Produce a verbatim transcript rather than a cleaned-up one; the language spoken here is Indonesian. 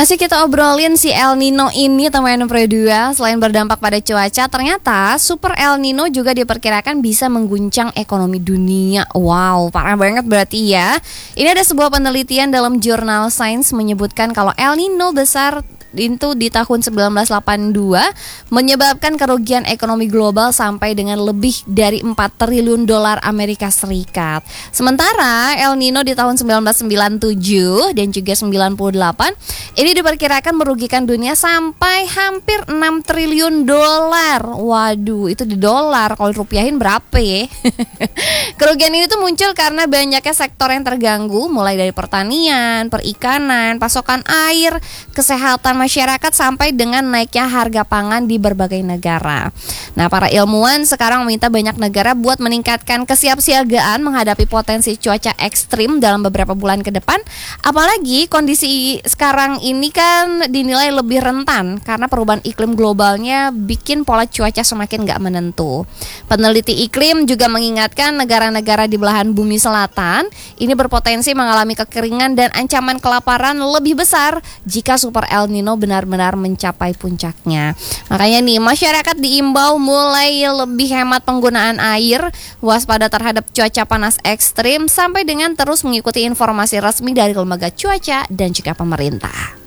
Masih kita obrolin si El Nino ini teman Pro dua. Selain berdampak pada cuaca, ternyata Super El Nino juga diperkirakan bisa mengguncang ekonomi dunia. Wow, parah banget berarti ya. Ini ada sebuah penelitian dalam jurnal Science menyebutkan kalau El Nino besar itu di tahun seribu sembilan ratus delapan puluh dua menyebabkan kerugian ekonomi global sampai dengan lebih dari empat triliun dolar Amerika Serikat. Sementara El Nino di tahun seribu sembilan ratus sembilan puluh tujuh dan juga sembilan puluh delapan ini diperkirakan merugikan dunia sampai hampir enam triliun dolar. Waduh, itu di dolar, kalau rupiahin berapa ya? Kerugian ini tuh muncul karena banyaknya sektor yang terganggu, mulai dari pertanian, perikanan, pasokan air, kesehatan masyarakat sampai dengan naiknya harga pangan di berbagai negara. Nah, para ilmuwan sekarang meminta banyak negara buat meningkatkan kesiapsiagaan menghadapi potensi cuaca ekstrim dalam beberapa bulan ke depan. Apalagi kondisi sekarang ini kan dinilai lebih rentan karena perubahan iklim globalnya bikin pola cuaca semakin gak menentu. Peneliti iklim juga mengingatkan negara-negara di belahan bumi selatan ini berpotensi mengalami kekeringan dan ancaman kelaparan lebih besar jika Super El Nino benar-benar mencapai puncaknya. Makanya nih, masyarakat diimbau mulai lebih hemat penggunaan air, waspada terhadap cuaca panas ekstrim, sampai dengan terus mengikuti informasi resmi dari lembaga cuaca dan juga pemerintah.